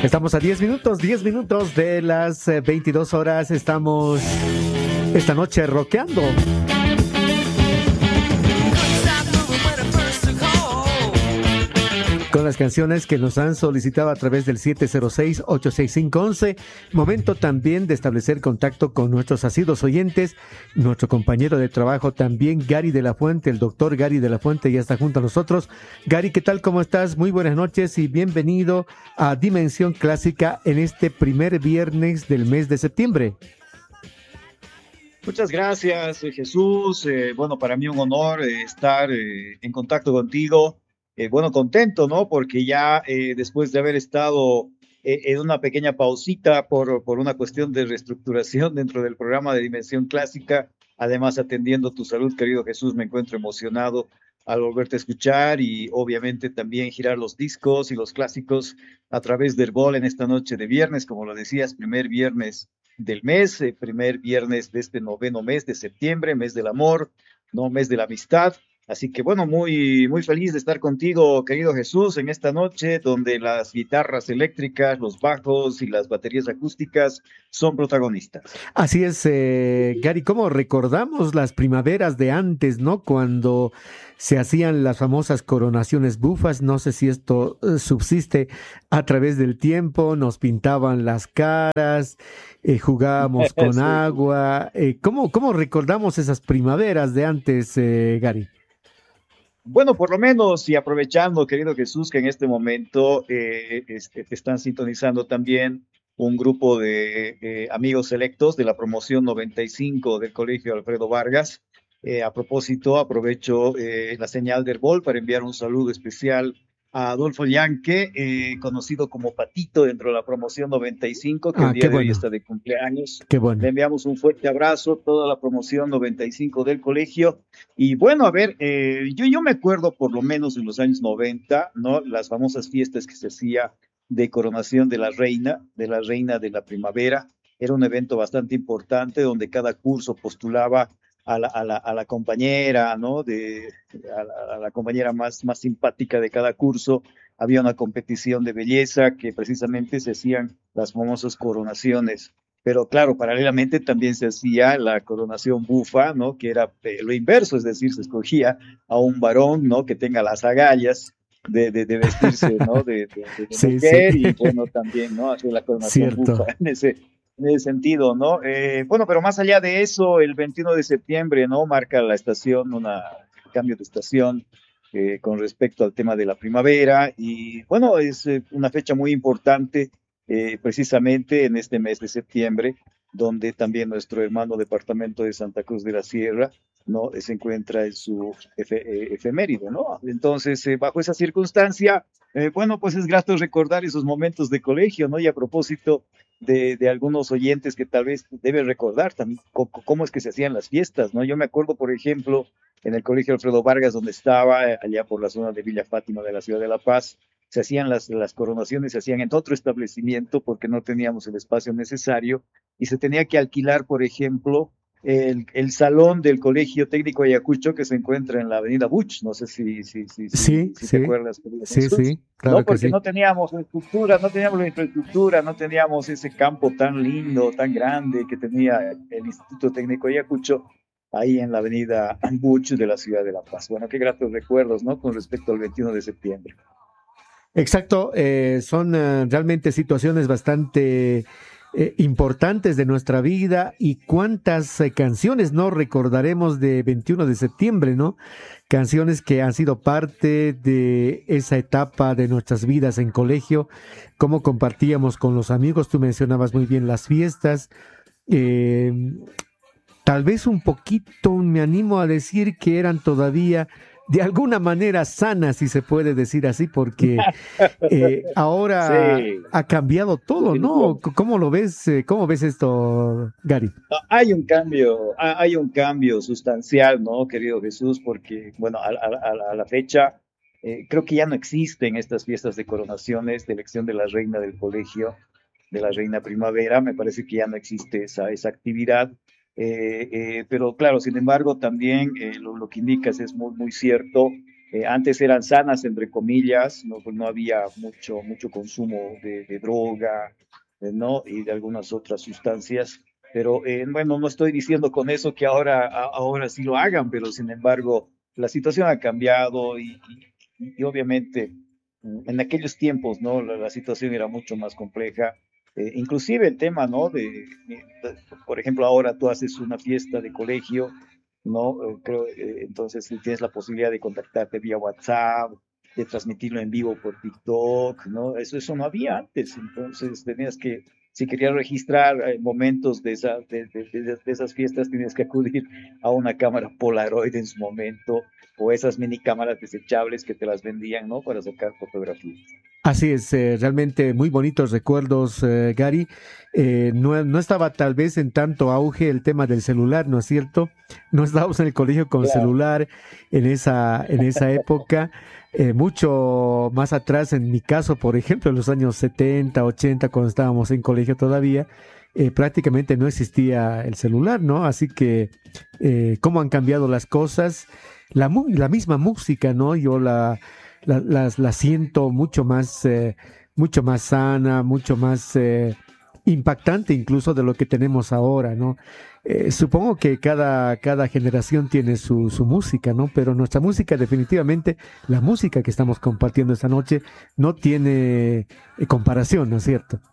Estamos a 10 minutos de las 22 horas. Estamos esta noche rockeando. Con las canciones que nos han solicitado a través del 706-865-11. Momento también de establecer contacto con nuestros asiduos oyentes. Nuestro compañero de trabajo también, Gary de la Fuente, el doctor Gary de la Fuente, ya está junto a nosotros. Gary, ¿qué tal? ¿Cómo estás? Muy buenas noches y bienvenido a Dimensión Clásica en este primer viernes del mes de septiembre. Muchas gracias, Jesús. Bueno, para mí un honor estar en contacto contigo. Bueno, contento, ¿no? Porque ya después de haber estado en una pequeña pausita por una cuestión de reestructuración dentro del programa de Dimensión Clásica, además atendiendo tu salud, querido Jesús, me encuentro emocionado al volverte a escuchar y obviamente también girar los discos y los clásicos a través del Herbol en esta noche de viernes, como lo decías, primer viernes del mes, primer viernes de este noveno mes de septiembre, mes del amor, no mes de la amistad. Así que bueno, muy feliz de estar contigo, querido Jesús, en esta noche donde las guitarras eléctricas, los bajos y las baterías acústicas son protagonistas. Así es, Gary, ¿cómo recordamos las primaveras de antes, ¿no? Cuando se hacían las famosas coronaciones bufas, no sé si esto subsiste a través del tiempo, nos pintaban las caras, jugábamos con Sí. agua. ¿Cómo recordamos esas primaveras de antes, Gary? Bueno, por lo menos, y aprovechando, querido Jesús, que en este momento te están sintonizando también un grupo de amigos selectos de la promoción 95 del Colegio Alfredo Vargas. A propósito, aprovecho la señal del Herbol para enviar un saludo especial a Adolfo Yanque, conocido como Patito dentro de la promoción 95, que el Qué día de hoy bueno, está de cumpleaños. qué Le bueno. enviamos un fuerte abrazo, toda la promoción 95 del colegio. Y bueno, a ver, yo me acuerdo por lo menos en los años 90, ¿no? Las famosas fiestas que se hacía de coronación de la reina de la primavera. Era un evento bastante importante donde cada curso postulaba a la compañera, ¿no? A la compañera más simpática de cada curso. Había una competición de belleza que precisamente se hacían las famosas coronaciones. Pero claro, paralelamente también se hacía la coronación bufa, ¿no? Que era lo inverso, es decir, se escogía a un varón, ¿no? Que tenga las agallas de vestirse, ¿no? De Sí, sí, mujer y bueno, también, ¿no? Hacer la coronación bufa cierto. en ese sentido, ¿no? Bueno, pero más allá de eso, el 21 de septiembre, ¿no? Marca la estación, un cambio de estación con respecto al tema de la primavera y bueno, es una fecha muy importante precisamente en este mes de septiembre, donde también nuestro hermano departamento de Santa Cruz de la Sierra, ¿no? Se encuentra en su efeméride, ¿no? Entonces, bajo esa circunstancia, bueno, pues es grato recordar esos momentos de colegio, ¿no? Y a propósito de algunos oyentes que tal vez deben recordar también cómo es que se hacían las fiestas, ¿no? Yo me acuerdo, por ejemplo, en el Colegio Alfredo Vargas, donde estaba, allá por la zona de Villa Fátima de la ciudad de La Paz, se hacían las coronaciones, se hacían en otro establecimiento porque no teníamos el espacio necesario y se tenía que alquilar, por ejemplo, el salón del Colegio Técnico Ayacucho que se encuentra en la avenida Buch. No sé Sí, si te sí, acuerdas, querido sí, Jesús. sí, No, claro que porque sí. no teníamos la estructura, no teníamos ese campo tan lindo, tan grande que tenía el Instituto Técnico Ayacucho ahí en la avenida Buch de la ciudad de La Paz. Bueno, qué gratos recuerdos, ¿no? Con respecto al 21 de septiembre. Exacto, son realmente situaciones bastante importantes de nuestra vida y cuántas canciones no recordaremos de 21 de septiembre, ¿no? Canciones que han sido parte de esa etapa de nuestras vidas en colegio, cómo compartíamos con los amigos, tú mencionabas muy bien las fiestas, eh, tal vez un poquito me animo a decir que eran todavía de alguna manera sanas, si se puede decir así, porque ahora Sí, ha cambiado todo, ¿no? definitivamente. ¿Cómo lo ves? ¿Cómo ves esto, Gary? Hay un cambio sustancial, ¿no, querido Jesús? Porque, bueno, a la fecha, creo que ya no existen estas fiestas de coronaciones, de elección de la reina del colegio, de la reina primavera, me parece que ya no existe esa actividad. Pero claro, sin embargo, también lo que indicas es muy cierto. Antes eran sanas, entre comillas, no, pues no había mucho consumo de droga, ¿no? Y de algunas otras sustancias. Pero bueno, no estoy diciendo con eso que ahora sí lo hagan, pero sin embargo, la situación ha cambiado y obviamente en aquellos tiempos, ¿no? La situación era mucho más compleja. Inclusive el tema, ¿no? Por ejemplo, ahora tú haces una fiesta de colegio, ¿no? Creo, entonces si tienes la posibilidad de contactarte vía WhatsApp, de transmitirlo en vivo por TikTok, ¿no? Eso no había antes, entonces tenías que, si querías registrar momentos de esas fiestas, tenías que acudir a una cámara Polaroid en su momento, o esas mini cámaras desechables que te las vendían, ¿no? Para sacar fotografías. Así es, realmente muy bonitos recuerdos, Gary. No estaba tal vez en tanto auge el tema del celular, ¿no es cierto? No estábamos en el colegio con Claro, celular en esa época. Mucho más atrás, en mi caso, por ejemplo, en los años 70, 80, cuando estábamos en colegio todavía, prácticamente no existía el celular, ¿no? Así que, ¿cómo han cambiado las cosas? La misma música, ¿no? La siento mucho más sana, mucho más impactante incluso de lo que tenemos ahora, ¿no? Supongo que cada generación tiene su música, ¿no? Pero nuestra música, definitivamente, la música que estamos compartiendo esta noche, no tiene comparación, ¿no es cierto?